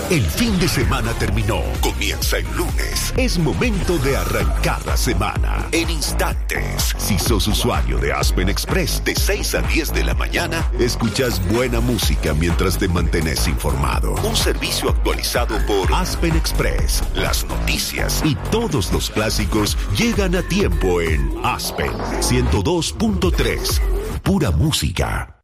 El fin de semana terminó. Comienza el lunes. Es momento de arrancar la semana. En instantes. Si sos usuario de Aspen Express, de 6 a 10 de la mañana, escuchas buena música mientras te mantenés informado. Un servicio actualizado por Aspen Express. Las noticias y todos los clásicos llegan a tiempo en Aspen 102.3. Pura música.